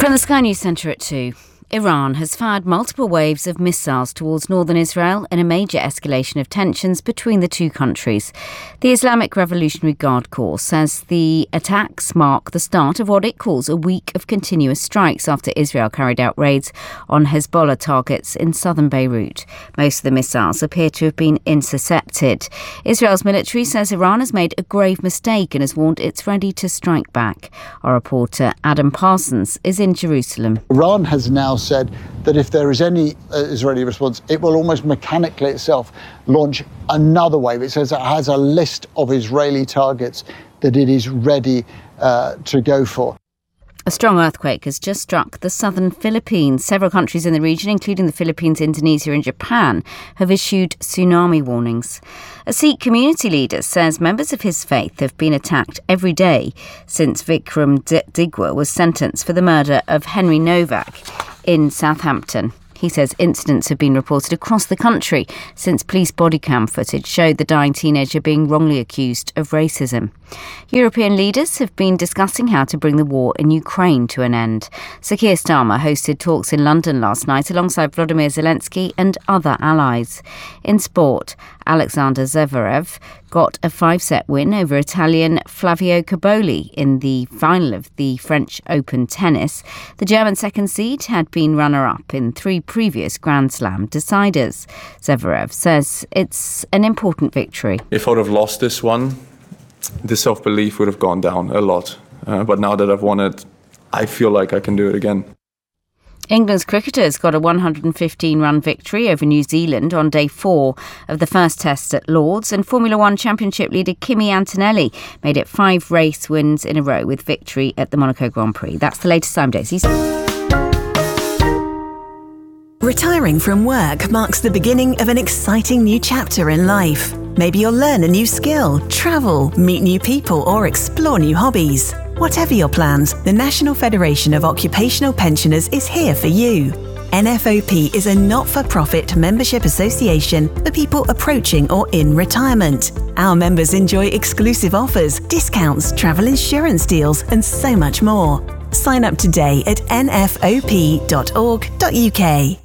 From the Sky News Centre at 2. Iran has fired multiple waves of missiles towards northern Israel in a major escalation of tensions between the two countries. The Islamic Revolutionary Guard Corps says the attacks mark the start of what it calls a week of continuous strikes after Israel carried out raids on Hezbollah targets in southern Beirut. Most of the missiles appear to have been intercepted. Israel's military says Iran has made a grave mistake and has warned it's ready to strike back. Our reporter Adam Parsons is in Jerusalem. Iran has now said that if there is any Israeli response, it will almost mechanically itself launch another wave. It says it has a list of Israeli targets that it is ready to go for. A strong earthquake has just struck the southern Philippines. Several countries in the region, including the Philippines, Indonesia and Japan, have issued tsunami warnings. A Sikh community leader says members of his faith have been attacked every day since Vikram Digwa was sentenced for the murder of Henry Novak in Southampton. He says incidents have been reported across the country since police body cam footage showed the dying teenager being wrongly accused of racism. European leaders have been discussing how to bring the war in Ukraine to an end. Sir Keir Starmer hosted talks in London last night alongside Volodymyr Zelensky and other allies. In sport, Alexander Zverev got a 5-set win over Italian Flavio Cobolli in the final of the French Open tennis. The German second seed had been runner-up in 3 previous Grand Slam deciders. Zverev says it's an important victory. If I would have lost this one, the self-belief would have gone down a lot. But now that I've won it, I feel like I can do it again. England's cricketers got a 115-run victory over New Zealand on day 4 of the first test at Lord's, and Formula One Championship leader Kimi Antonelli made it 5 race wins in a row with victory at the Monaco Grand Prix. That's the latest time, Daisy. Retiring from work marks the beginning of an exciting new chapter in life. Maybe you'll learn a new skill, travel, meet new people, or explore new hobbies. Whatever your plans, the National Federation of Occupational Pensioners is here for you. NFOP is a not-for-profit membership association for people approaching or in retirement. Our members enjoy exclusive offers, discounts, travel insurance deals, and so much more. Sign up today at nfop.org.uk.